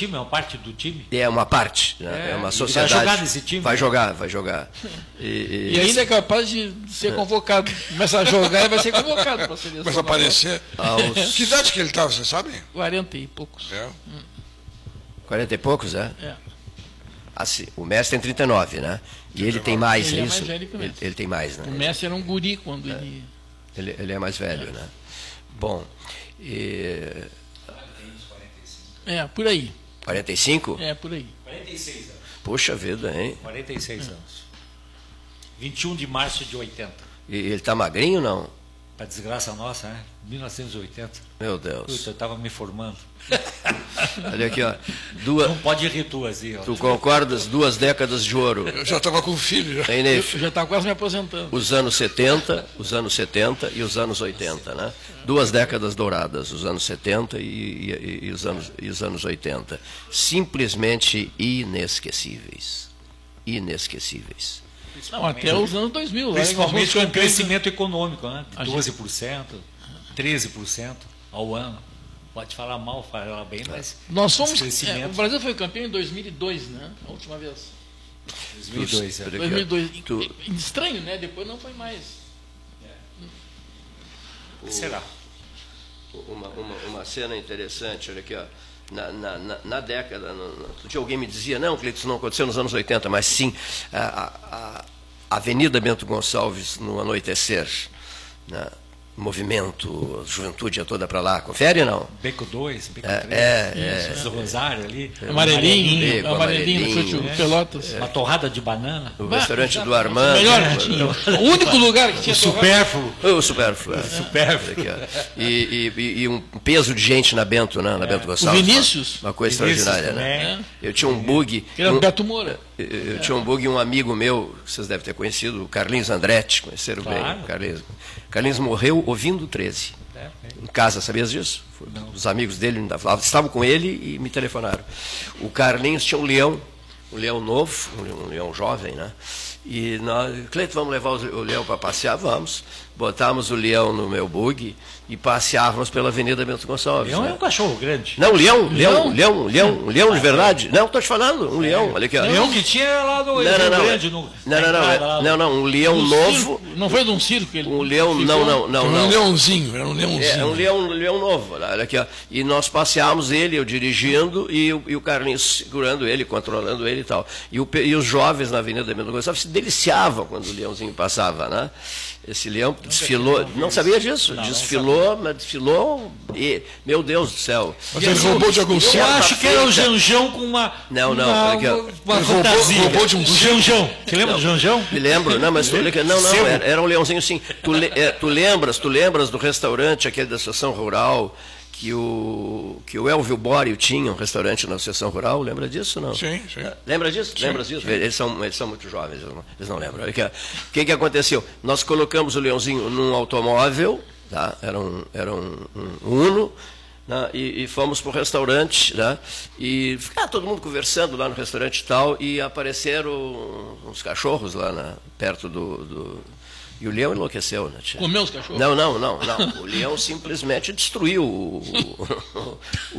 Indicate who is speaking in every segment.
Speaker 1: time, é uma parte do time?
Speaker 2: É uma parte, né? É uma sociedade.
Speaker 1: Vai jogar nesse time?
Speaker 2: Vai jogar.
Speaker 3: E ainda é capaz de ser convocado. Começa a jogar e vai ser convocado para a seleção.
Speaker 4: Começa a aparecer. Que idade que ele estava, você sabe?
Speaker 3: 40 e poucos.
Speaker 2: 40 e poucos, é?
Speaker 3: É.
Speaker 2: Assim, o Messi tem 39, né? E ele tem mais,
Speaker 3: Ele é
Speaker 2: isso?
Speaker 3: mais velho que o Messi.
Speaker 2: Ele tem mais, né?
Speaker 3: O Messi era um guri quando ele...
Speaker 2: Ele é mais velho, né? Bom,
Speaker 3: por aí.
Speaker 2: 45?
Speaker 3: Por aí.
Speaker 1: 46 anos.
Speaker 2: Puxa vida, hein?
Speaker 1: 46 anos. 21 de março de 80.
Speaker 2: E ele tá magrinho, não?
Speaker 1: Para desgraça nossa, né? 1980.
Speaker 2: Meu Deus.
Speaker 1: Puta, eu estava me formando.
Speaker 2: Olha aqui, ó.
Speaker 1: Não pode rir tu assim, ó.
Speaker 2: Tu concordas? 2 décadas de ouro.
Speaker 4: Eu já estava com filho. Já.
Speaker 3: Eu já estava quase me aposentando.
Speaker 2: Os anos 70 e os anos 80, né? 2 décadas douradas, os anos 70 e os anos 80. Simplesmente inesquecíveis. Inesquecíveis.
Speaker 3: Não, até os anos 2000.
Speaker 1: Principalmente com o crescimento econômico, né? De 12%, 13% ao ano. Pode falar mal, falar bem, mas...
Speaker 3: Nós fomos... o Brasil foi campeão em 2002, né? A última vez.
Speaker 1: 2002,
Speaker 3: 2002. Estranho, né? Depois não foi mais.
Speaker 1: O que será?
Speaker 2: Uma cena interessante, olha aqui, ó. Na década, outro dia alguém me dizia, não, que isso não aconteceu nos anos 80, mas sim, a Avenida Bento Gonçalves no anoitecer, né? Movimento, juventude toda para lá, confere não?
Speaker 1: Beco 2, Beco 3, do Rosário ali.
Speaker 3: Amarelinho,
Speaker 2: amarelinho,
Speaker 3: Pelotas.
Speaker 1: Uma torrada de banana.
Speaker 2: O restaurante do Armando.
Speaker 3: Melhor que tinha. O único lugar que tinha
Speaker 1: supérfluo.
Speaker 2: O supérfluo. E um peso de gente na Bento, né? Na Bento Gonçalves.
Speaker 3: O Vinícius.
Speaker 2: Uma coisa extraordinária, né? Eu tinha um bug.
Speaker 3: Era o Beto Moura.
Speaker 2: Eu tinha um bug, um amigo meu, vocês devem ter conhecido, o Carlinhos Andretti, conheceram bem. Carlinhos morreu ouvindo 13. Em casa, sabias disso? Os amigos dele ainda falavam, estavam com ele e me telefonaram. O Carlinhos tinha um leão novo, um leão jovem, né? E nós, Cleito, vamos levar o leão para passear? Vamos. Botávamos o leão no meu bug e passeávamos pela Avenida Bento Gonçalves.
Speaker 1: Leão é um cachorro grande.
Speaker 2: Não, leão de verdade. Não, estou te falando, um leão. Olha aqui, ó.
Speaker 1: Leão que tinha lá no Rio Grande.
Speaker 2: Não, um leão novo.
Speaker 3: Não foi de um circo ele.
Speaker 2: Um leão, não.
Speaker 4: Um leãozinho, era um leãozinho.
Speaker 2: É um leão novo, olha aqui, ó. E nós passeávamos ele, eu dirigindo e o Carlinhos segurando ele, controlando ele e tal. E os jovens na Avenida Bento Gonçalves se deliciavam quando o leãozinho passava, né? Esse leão desfilou, não sabia disso? Desfilou e, meu Deus do céu.
Speaker 4: Mas ele roubou de algum circo?
Speaker 1: Eu acho que era o Janjão com uma fantasia.
Speaker 4: Roubou de um circo.
Speaker 1: Janjão. Você lembra do Janjão?
Speaker 2: Me lembro, não, mas era um leãozinho assim. Tu lembras do restaurante aquele da Associação Rural que o Elvio Bório tinha um restaurante na Associação Rural, lembra disso não?
Speaker 4: Sim.
Speaker 2: Lembra disso?
Speaker 4: Sim,
Speaker 2: lembra disso? Eles são muito jovens, eles não lembram. O que aconteceu? Nós colocamos o leãozinho num automóvel, tá? Era um Uno, né? E fomos para o restaurante, né? E todo mundo conversando lá no restaurante e tal, e apareceram uns cachorros lá perto do E o leão enlouqueceu, né, tia?
Speaker 3: Comeu os cachorros?
Speaker 2: Não. O leão simplesmente destruiu o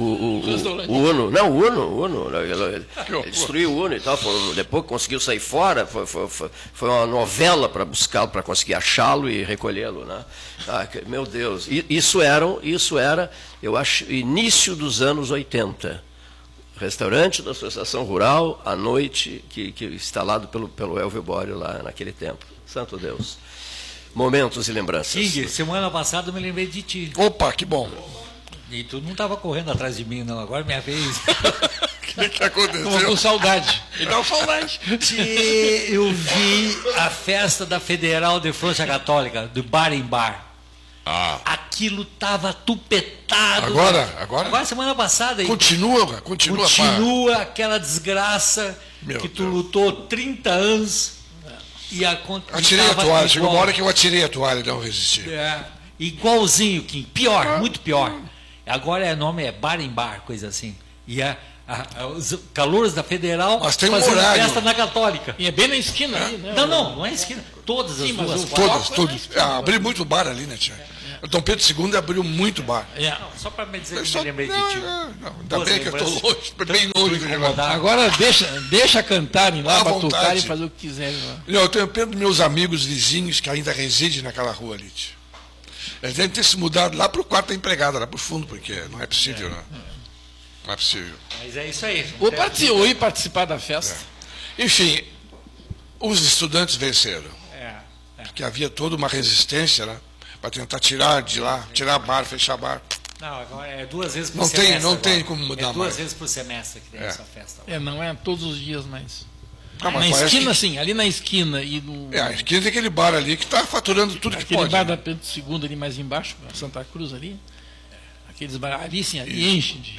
Speaker 2: Uno. Não, o Uno. Ele destruiu o Uno e tal. Depois conseguiu sair fora. Foi uma novela para buscá-lo, para conseguir achá-lo e recolhê-lo, né? Meu Deus. Isso era, eu acho, início dos anos 80. Restaurante da Associação Rural, à noite, que instalado pelo Elvio Bório lá naquele tempo. Santo Deus. Momentos e lembranças.
Speaker 1: King, semana passada eu me lembrei de ti.
Speaker 4: Opa, que bom.
Speaker 1: E tu não estava correndo atrás de mim, não. Agora é minha vez.
Speaker 4: O que aconteceu?
Speaker 3: Estou com saudade. Ele estava com saudade.
Speaker 1: Eu vi a festa da Federal de Fronte Católica, do Bar em Bar. Aquilo estava tupetado.
Speaker 4: Agora,
Speaker 1: semana passada.
Speaker 4: Continua
Speaker 1: aquela desgraça que tu lutou 30 anos.
Speaker 4: Atirei a toalha, chegou uma hora que eu atirei a toalha e não resisti.
Speaker 1: Igualzinho, Kim. Pior, muito pior. Agora o nome é Bar em Bar, coisa assim. E os calouros da Federal
Speaker 4: fazendo
Speaker 1: festa na Católica.
Speaker 3: E é bem na esquina ali, né?
Speaker 1: Não é esquina. Todas as duas.
Speaker 4: Todas. Abri muito bar ali, né, tia? O Dom Pedro II abriu muito bar.
Speaker 1: Não, só para me dizer que me lembrei de ti.
Speaker 4: Ainda bem que eu estou longe, bem longe do negócio.
Speaker 3: Agora deixa cantarem lá, batucarem e fazer o que quiserem lá.
Speaker 4: Eu tenho pena dos meus amigos vizinhos que ainda residem naquela rua ali. Eles devem ter se mudado lá para o quarto da empregada, lá para o fundo, porque não é possível, né? Não é possível.
Speaker 1: Mas é isso aí.
Speaker 3: Ou ir participar da festa.
Speaker 4: Enfim, os estudantes venceram. Porque havia toda uma resistência, né? Para tentar tirar de lá, tirar bar, fechar bar.
Speaker 1: Não, agora é 2 vezes por
Speaker 4: não
Speaker 1: semestre.
Speaker 4: Não tem como mudar mais.
Speaker 1: 2 vezes por semestre que tem essa festa.
Speaker 3: Não é todos os dias mais.
Speaker 4: Na
Speaker 3: esquina, sim, ali na esquina. E no...
Speaker 4: a esquina tem aquele bar ali que está faturando tudo que pode.
Speaker 3: Aquele bar da Pedro II ali mais embaixo, Santa Cruz ali. Aqueles bar ali, sim, ali enche de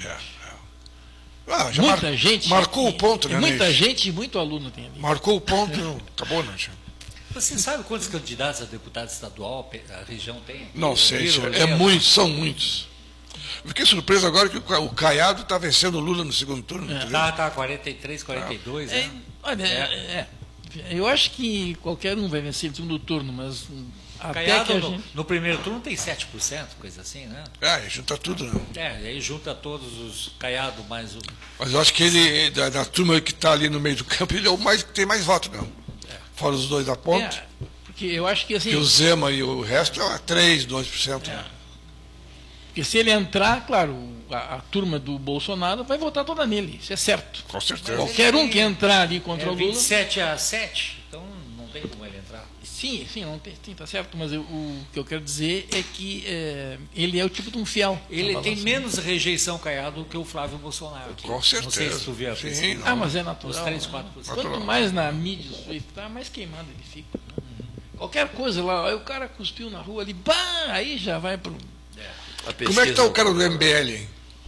Speaker 3: gente. Muita gente.
Speaker 4: Marcou o ponto, né?
Speaker 3: Muita gente e muito aluno tem ali.
Speaker 4: Marcou o ponto, acabou, né?
Speaker 1: Você sabe quantos candidatos a deputado estadual a região tem?
Speaker 4: Não sei, são muitos. Fiquei surpreso agora que o Caiado está vencendo o Lula no segundo turno.
Speaker 1: Tá 43, 42.
Speaker 3: Olha, eu acho que qualquer um vai vencer no segundo turno, mas até
Speaker 1: Caiado,
Speaker 3: que a gente...
Speaker 1: no primeiro turno tem 7%, coisa assim, né?
Speaker 4: Junta tudo, né?
Speaker 1: Aí junta todos os Caiado mais o...
Speaker 4: Mas eu acho que ele, da turma que está ali no meio do campo, ele é o que tem mais voto, não. Fora os dois da ponte.
Speaker 3: Porque eu acho que assim...
Speaker 4: Que o Zema e o resto é 3%, 2%.
Speaker 3: Porque se ele entrar, claro, a turma do Bolsonaro vai votar toda nele, isso é certo.
Speaker 4: Com certeza.
Speaker 3: Qualquer um que entrar ali contra o Lula...
Speaker 1: 27-7, então não tem como ele entrar.
Speaker 3: Sim, não tem, tá certo, mas o que eu quero dizer é que ele é o tipo de um fiel.
Speaker 1: Ele tem menos rejeição Caiado que o Flávio Bolsonaro. Aqui.
Speaker 4: Com certeza.
Speaker 1: Não sei se tu viu a pesquisa.
Speaker 3: Mas é natural.
Speaker 1: Os 3, 4%.
Speaker 3: Quanto mais na mídia está, mais queimado ele fica. Qualquer coisa lá, aí o cara cuspiu na rua ali, aí já vai pro...
Speaker 4: Como é que está o cara do MBL, hein?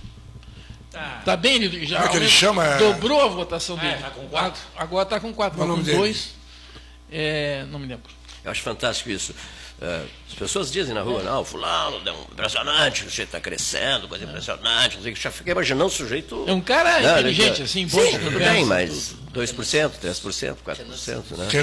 Speaker 3: Tá bem, ele já
Speaker 4: como é que ele chama?
Speaker 3: Dobrou a votação dele.
Speaker 1: Está com 4.
Speaker 3: Agora está com 4,
Speaker 4: Qual
Speaker 3: com
Speaker 4: o nome
Speaker 3: 2. Não me lembro.
Speaker 2: Eu acho fantástico isso. As pessoas dizem na rua, não, fulano, impressionante, o sujeito está crescendo, coisa impressionante, não sei o que. Já fiquei imaginando o sujeito...
Speaker 3: É um cara inteligente, assim, bom.
Speaker 2: Sim, tudo bem, mas 2%, 3%, 4%, né?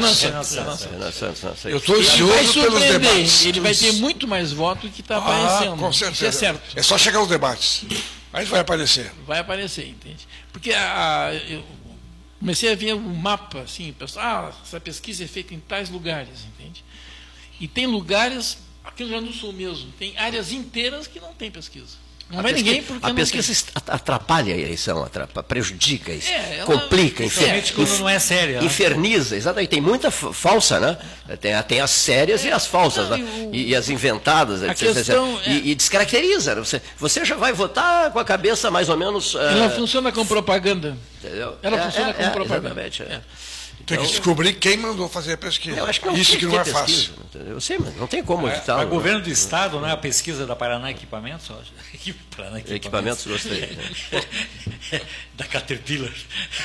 Speaker 4: Eu estou ansioso pelos debates.
Speaker 3: Ele vai ter muito mais voto que está aparecendo.
Speaker 4: Com certeza.
Speaker 3: Isso é certo.
Speaker 4: É só chegar aos debates. Aí vai aparecer.
Speaker 3: Vai aparecer, entende? Porque eu comecei a ver um mapa, assim, pessoal, essa pesquisa é feita em tais lugares, entende? E tem lugares, aqui no Rio Grande do Sul mesmo, tem áreas inteiras que não tem pesquisa. Não vai ninguém porque
Speaker 2: a pesquisa atrapalha a eleição, prejudica, complica,
Speaker 1: quando não é séria,
Speaker 2: inferniza, exatamente. Tem muita falsa, né? Tem as sérias e as falsas, né? E as inventadas, etc. E descaracteriza. Você já vai votar com a cabeça mais ou menos...
Speaker 3: Ela funciona com propaganda.
Speaker 2: Entendeu?
Speaker 3: Ela funciona com propaganda.
Speaker 2: Exatamente.
Speaker 4: Tem que descobrir quem mandou fazer a pesquisa.
Speaker 2: Eu acho que
Speaker 4: isso que não é fácil.
Speaker 2: Eu sei, mas não tem como evitar.
Speaker 1: O governo do Estado, né, a pesquisa da Paraná Equipamentos.
Speaker 2: Equipamentos, gostei.
Speaker 1: Da Caterpillar.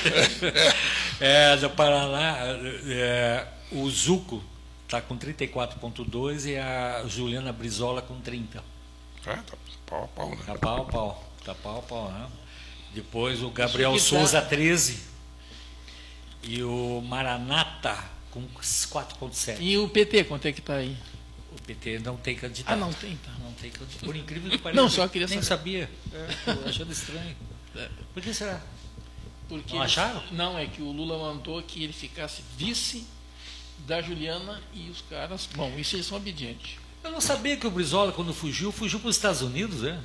Speaker 1: Da Paraná, o Zuco está com 34,2 e a Juliana Brizola com 30.
Speaker 4: Tá pau a pau, né?
Speaker 1: Tá pau a pau, né? Depois o Gabriel Souza, 13. E o Maranata com 4,7.
Speaker 3: E o PT, quanto é que está aí?
Speaker 1: O PT não tem candidato.
Speaker 3: Não tem, tá.
Speaker 1: Não tem candidato. Por incrível que pareça.
Speaker 3: Não, só queria
Speaker 1: nem
Speaker 3: saber.
Speaker 1: sabia. Tô achando estranho. Por que será?
Speaker 3: Porque
Speaker 1: não acharam?
Speaker 3: Não, é que o Lula mandou que ele ficasse vice da Juliana e os caras... Bom, isso eles são obedientes.
Speaker 1: Eu não sabia que o Brizola, quando fugiu para os Estados Unidos, né?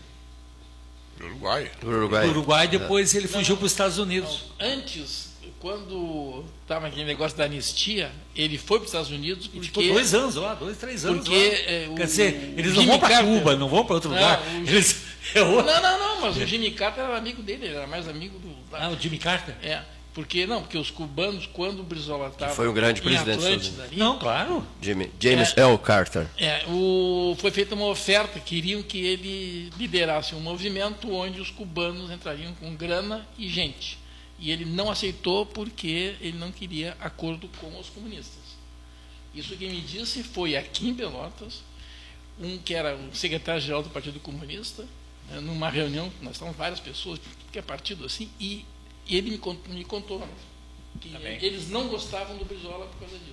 Speaker 1: Uruguai, depois ele fugiu para os Estados Unidos.
Speaker 3: Antes... Quando estava aquele negócio da anistia, ele foi para os Estados Unidos porque...
Speaker 1: Ficou 2 anos lá, 2, 3 anos
Speaker 3: porque,
Speaker 1: lá. Quer dizer, eles não vão para Cuba, não vão para outro lugar.
Speaker 3: Não, mas o Jimmy Carter era amigo dele, ele era mais amigo do...
Speaker 1: o Jimmy Carter?
Speaker 3: Porque os cubanos, quando o Brizola estava...
Speaker 2: Foi um grande presidente.
Speaker 3: Ali,
Speaker 1: não, claro.
Speaker 2: James L. Carter.
Speaker 3: Foi feita uma oferta, queriam que ele liderasse um movimento onde os cubanos entrariam com grana e gente. E ele não aceitou porque ele não queria acordo com os comunistas. Isso quem me disse foi aqui em Pelotas, que era o secretário-geral do Partido Comunista, numa reunião, nós estávamos várias pessoas, que é partido assim, e ele me contou que eles não gostavam do Brizola por causa disso.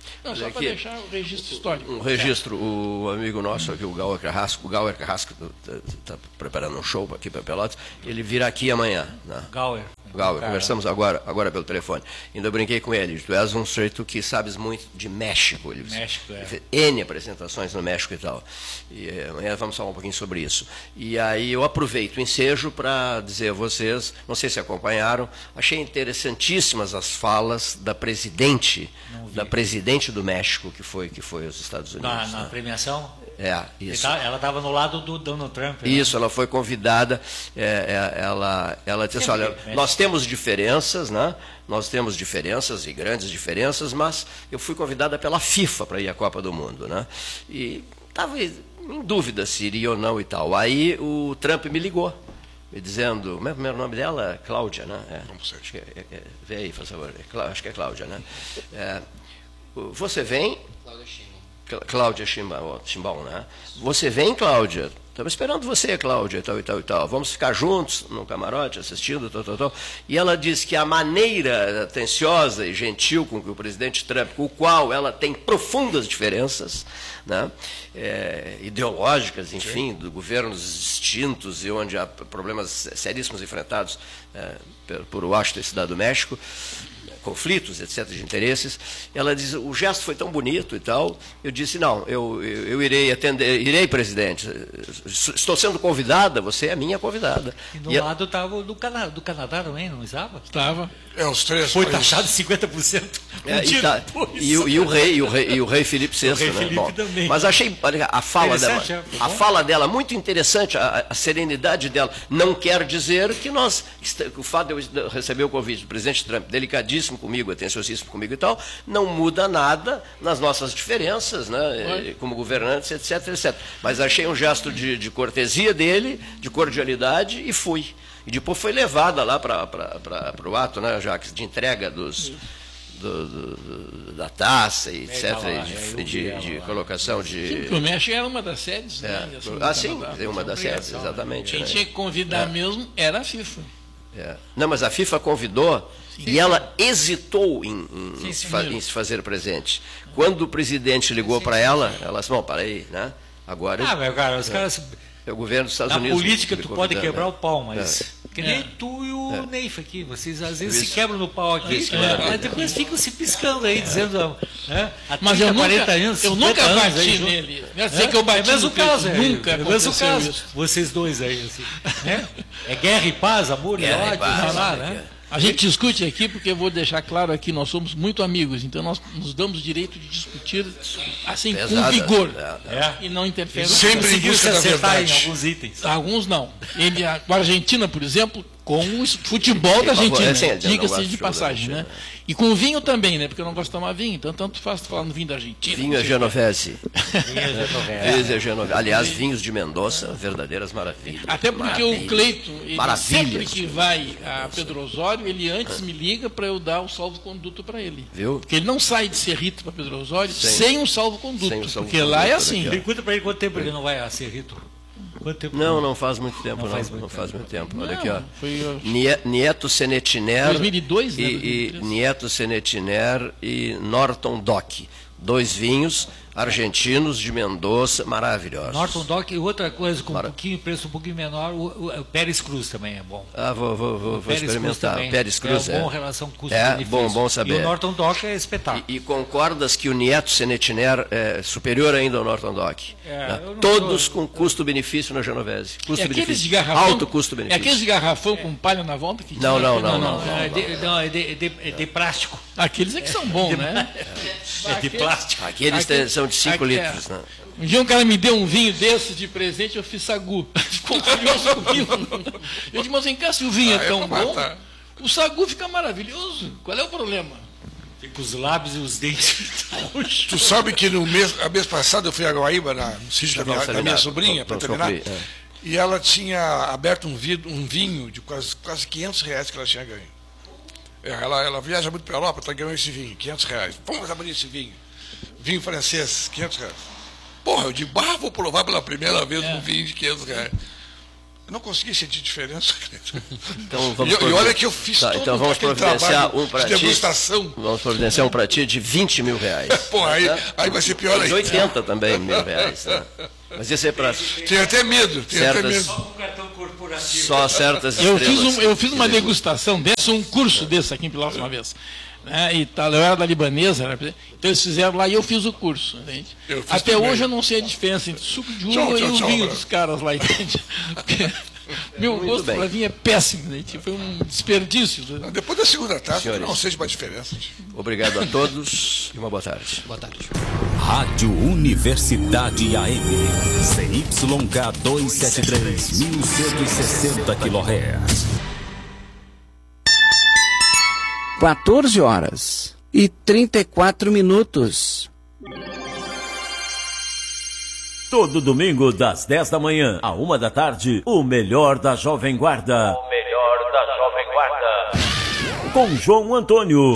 Speaker 3: Não, só para deixar o registro histórico.
Speaker 2: Um registro, o amigo nosso aqui, o Gauer Carrasco está preparando um show aqui para Pelotas, ele virá aqui amanhã. Né?
Speaker 1: Gauer,
Speaker 2: conversamos agora pelo telefone. Ainda brinquei com ele, tu és um sujeito que sabes muito de México. Ele fez N apresentações no México e tal. E amanhã vamos falar um pouquinho sobre isso. E aí eu aproveito o ensejo para dizer a vocês, não sei se acompanharam, achei interessantíssimas as falas da presidente do México, que foi aos Estados Unidos.
Speaker 1: Na premiação?
Speaker 2: Isso.
Speaker 1: Ela estava no lado do Donald Trump. Né?
Speaker 2: Isso, ela foi convidada, ela disse, olha, nós temos diferenças, né? Nós temos diferenças e grandes diferenças, mas eu fui convidada pela FIFA para ir à Copa do Mundo, né? E estava em dúvida se iria ou não e tal. Aí o Trump me ligou, me dizendo, como é o primeiro nome dela? Cláudia, né? Vê aí, por favor. Acho que é Cláudia, né? Você vem... Cláudia Chimbão, né? Você vem, Cláudia? Estamos esperando você, Cláudia, e tal. Vamos ficar juntos no camarote, assistindo, tal. E ela disse que a maneira atenciosa e gentil com que o presidente Trump, com o qual ela tem profundas diferenças, né? Ideológicas, enfim, de governos distintos e onde há problemas seríssimos enfrentados por Washington e Cidade do México, conflitos, etc., de interesses. Ela diz, o gesto foi tão bonito e tal. Eu disse, não, eu irei atender, presidente. Estou sendo convidada, você é a minha convidada.
Speaker 1: E do lado estava do Canadá também, não estava?
Speaker 3: Estava.
Speaker 4: Os três.
Speaker 1: Foi taxado de 50%.
Speaker 2: E o rei Filipe VI.
Speaker 1: O rei Filipe também.
Speaker 2: Mas achei a fala dela muito interessante, a serenidade dela. Não quer dizer que o fato de eu receber o convite do presidente Trump, delicadíssimo comigo, atenciosíssimo comigo e tal, não muda nada nas nossas diferenças, né, como governantes, etc. Mas achei um gesto de cortesia dele, de cordialidade, e fui. E depois foi levada lá para o ato, né, Jacques, de entrega da taça, etc., de colocação de...
Speaker 3: Sim, porque o México era uma das sedes. Né,
Speaker 2: sim, uma das sedes, exatamente.
Speaker 3: Quem tinha que convidar mesmo era a FIFA.
Speaker 2: Não, mas a FIFA convidou. E ela hesitou em se fazer presente. Quando o presidente ligou para ela disse, bom, para aí, né? Agora...
Speaker 1: meu cara, os caras...
Speaker 2: É o governo dos Estados Unidos.
Speaker 1: Na política tu pode quebrar o pau, mas... Que nem tu e o Neif aqui. Vocês às vezes se quebram no pau aqui, mas depois ficam se piscando aí, dizendo...
Speaker 3: Mas eu nunca bati nele. Não sei que eu bati
Speaker 1: no caso,
Speaker 3: nunca aconteceu isso.
Speaker 1: Vocês dois aí, assim. É guerra e paz, amor e ódio. Né?
Speaker 3: A gente discute aqui porque eu vou deixar claro aqui, nós somos muito amigos, então nós nos damos o direito de discutir assim com vigor e não interferir.
Speaker 4: Sempre em busca da verdade.
Speaker 1: Em alguns itens.
Speaker 3: Alguns não. A Argentina, por exemplo, com o futebol da Argentina, diga-se de passagem, né? E com o vinho também, né? Porque eu não gosto de tomar vinho, então tanto faz falar no vinho da Argentina.
Speaker 2: Vinho é Genovese. Aliás, vinhos de Mendoza, verdadeiras maravilhas.
Speaker 3: Até porque o Cleiton, sempre que vai a Pedro Osório, ele antes me liga para eu dar o salvo-conduto para ele.
Speaker 2: Viu?
Speaker 3: Porque ele não sai de Cerrito para Pedro Osório sem um salvo-conduto. Porque lá é assim.
Speaker 1: Pergunta para ele quanto tempo ele não vai a Cerrito.
Speaker 2: Não faz muito tempo. Não faz muito tempo. Olha aqui, ó. Nieto Senetiner
Speaker 3: 2002,
Speaker 2: e Nieto Senetiner e Norton Doc. 2 vinhos argentinos de Mendoza, maravilhosos.
Speaker 1: Norton Doc e outra coisa com preço um pouquinho menor, o Pérez Cruz também é bom.
Speaker 2: Vou experimentar. Pérez Cruz
Speaker 1: é bom relação custo-benefício.
Speaker 2: Bom saber.
Speaker 1: E o Norton Doc é espetáculo.
Speaker 2: E concordas que o Nieto Senetiner é superior ainda ao Norton Doc? Todos com custo-benefício na Genovese. Alto custo-benefício.
Speaker 3: É aqueles de garrafão com palha na volta? Que
Speaker 2: não.
Speaker 1: É de plástico.
Speaker 3: Aqueles é que são bons, né?
Speaker 1: É de plástico.
Speaker 2: Aqueles são de 5 litros, né?
Speaker 3: Um dia um cara me deu um vinho desses de presente, eu fiz sagu. Ficou curioso comigo. Eu disse, mas vem cá, se o vinho é tão bom, o sagu fica maravilhoso. Qual é o problema?
Speaker 1: Fica os lábios e os dentes.
Speaker 4: Tu sabe que a mês passado eu fui a Guaíba, no sítio da minha sobrinha, para terminar, e ela tinha aberto um vinho de quase R$500 que ela tinha ganho. Ela viaja muito para a Europa, ela ganhou esse vinho, R$500. Vamos abrir esse vinho. Vinho francês, R$500. Porra, eu digo, vou provar pela primeira vez um vinho de R$500. Eu não consegui sentir diferença.
Speaker 2: Então, vamos
Speaker 4: e olha que eu fiz todo
Speaker 2: então vamos providenciar um para ti.
Speaker 4: Degustação.
Speaker 2: Vamos providenciar um para ti de 20 mil reais.
Speaker 4: Pô, aí vai ser pior aí.
Speaker 2: De 80 também mil reais. Né? Mas isso é para...
Speaker 4: Tenho até medo.
Speaker 1: Só com cartão corporativo.
Speaker 2: Só certas estrelas.
Speaker 3: Eu fiz uma degustação dessa, um curso desse aqui em Pilotos uma vez. Né, e tal, eu era da libanesa, né, então eles fizeram lá e eu fiz o curso. Entende? Até
Speaker 4: também.
Speaker 3: Hoje eu não sei a diferença entre suco de uva e o vinho dos caras lá, entende? Porque meu gosto para vinho é péssimo, gente. Foi um desperdício.
Speaker 4: Depois da segunda taça, não seja uma diferença.
Speaker 2: Obrigado a todos e uma boa tarde.
Speaker 3: Boa tarde.
Speaker 5: Rádio Universidade AM, CYK 273, 1160 kHz.
Speaker 6: 14h34.
Speaker 5: Todo domingo, das 10 da manhã à 1 da tarde, o melhor da Jovem Guarda. O melhor da Jovem Guarda. Com João Antônio.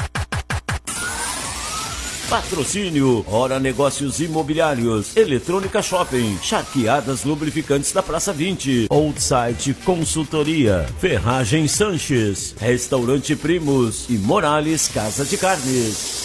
Speaker 5: Patrocínio, Hora Negócios Imobiliários, Eletrônica Shopping, Charqueadas Lubrificantes da Praça 20, Old Site Consultoria, Ferragem Sanches, Restaurante Primos e Morales Casa de Carnes.